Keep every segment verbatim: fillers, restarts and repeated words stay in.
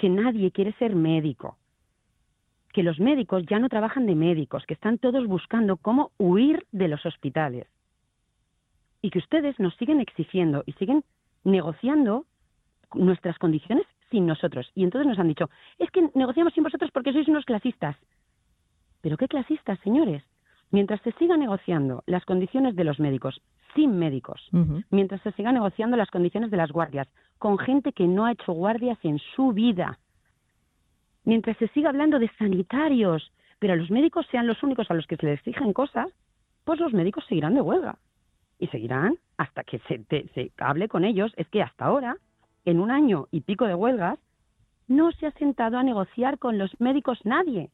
que nadie quiere ser médico, que los médicos ya no trabajan de médicos, que están todos buscando cómo huir de los hospitales. Y que ustedes nos siguen exigiendo y siguen negociando nuestras condiciones sin nosotros. Y entonces nos han dicho, es que negociamos sin vosotros porque sois unos clasistas. ¿Pero qué clasistas, señores? Mientras se siga negociando las condiciones de los médicos sin médicos, uh-huh. mientras se siga negociando las condiciones de las guardias con gente que no ha hecho guardias en su vida, mientras se siga hablando de sanitarios, pero los médicos sean los únicos a los que se les exigen cosas, pues los médicos seguirán de huelga. Y seguirán hasta que se, te, se hable con ellos. Es que hasta ahora, en un año y pico de huelgas, no se ha sentado a negociar con los médicos nadie.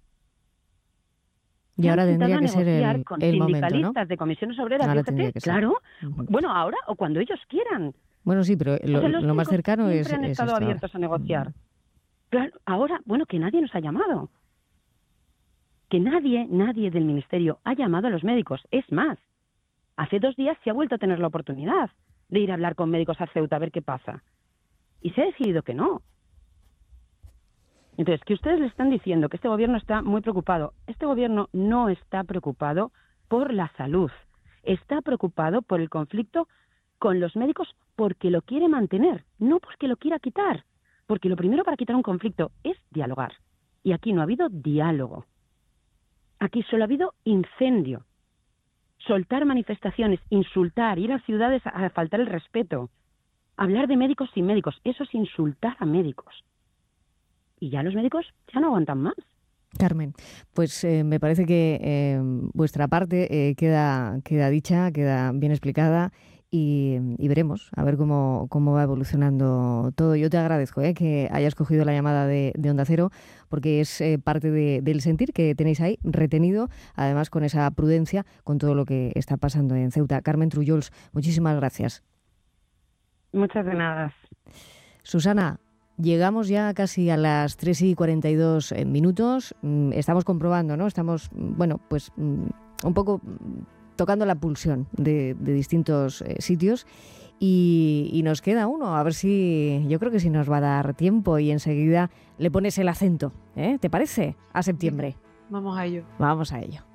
Y se ahora tendría que ser el, con el sindicalistas momento, ¿no? de comisiones obreras, ahora fíjate, claro. Uh-huh. Bueno, ahora o cuando ellos quieran. Bueno, sí, pero lo, o sea, lo más cercano es... siempre han estado es abiertos a negociar. Claro, ahora, bueno, que nadie nos ha llamado. Que nadie, nadie del ministerio ha llamado a los médicos. Es más, hace dos días se ha vuelto a tener la oportunidad de ir a hablar con médicos a Ceuta a ver qué pasa. Y se ha decidido que no. Entonces, que ustedes le están diciendo que este gobierno está muy preocupado. Este gobierno no está preocupado por la salud. Está preocupado por el conflicto con los médicos porque lo quiere mantener, no porque lo quiera quitar. Porque lo primero para quitar un conflicto es dialogar. Y aquí no ha habido diálogo. Aquí solo ha habido incendio. Soltar manifestaciones, insultar, ir a ciudades a faltar el respeto. Hablar de médicos sin médicos, eso es insultar a médicos. Y ya los médicos ya no aguantan más. Carmen, pues eh, me parece que eh, vuestra parte eh, queda, queda dicha, queda bien explicada y, y veremos a ver cómo, cómo va evolucionando todo. Yo te agradezco eh, que hayas cogido la llamada de, de Onda Cero porque es eh, parte de, del sentir que tenéis ahí retenido, además con esa prudencia, con todo lo que está pasando en Ceuta. Carmen Trullols, muchísimas gracias. Muchas de nada. Susana, llegamos ya casi a las tres y cuarenta y dos minutos. Estamos comprobando, ¿no? Estamos, bueno, pues un poco tocando la pulsión de, de distintos eh, sitios y, y nos queda uno. A ver si, yo creo que sí nos va a dar tiempo y enseguida le pones el acento, ¿eh? ¿Te parece? A septiembre. Vamos a ello. Vamos a ello.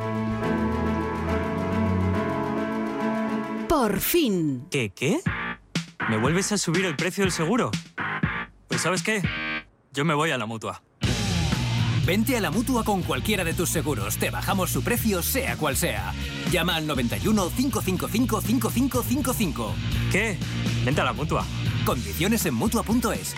Por fin. ¿Qué, qué? ¿Me vuelves a subir el precio del seguro? Pues ¿sabes qué? Yo me voy a la Mutua. Vente a la Mutua con cualquiera de tus seguros. Te bajamos su precio, sea cual sea. Llama al noventa y uno, cinco cinco cinco, cinco cinco cinco cinco. ¿Qué? Vente a la Mutua. Condiciones en Mutua punto es.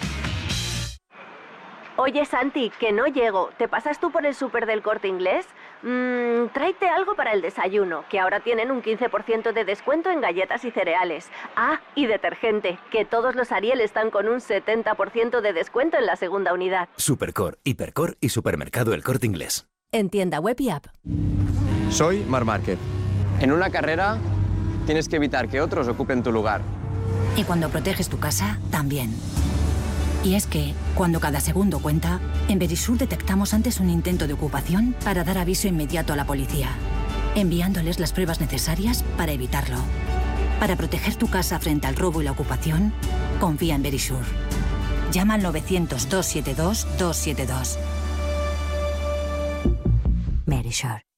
Oye, Santi, que no llego. ¿Te pasas tú por el súper del Corte Inglés? Mmm, tráete algo para el desayuno, que ahora tienen un quince por ciento de descuento en galletas y cereales. Ah, y detergente, que todos los Ariel están con un setenta por ciento de descuento en la segunda unidad. Supercor, Hipercor y Supermercado El Corte Inglés. En tienda web y app. Soy Marc Márquez. En una carrera tienes que evitar que otros ocupen tu lugar. Y cuando proteges tu casa, también. Y es que, cuando cada segundo cuenta, en Verisur detectamos antes un intento de ocupación para dar aviso inmediato a la policía, enviándoles las pruebas necesarias para evitarlo. Para proteger tu casa frente al robo y la ocupación, confía en Verisur. Llama al novecientos, doscientos setenta y dos, doscientos setenta y dos. Verisur.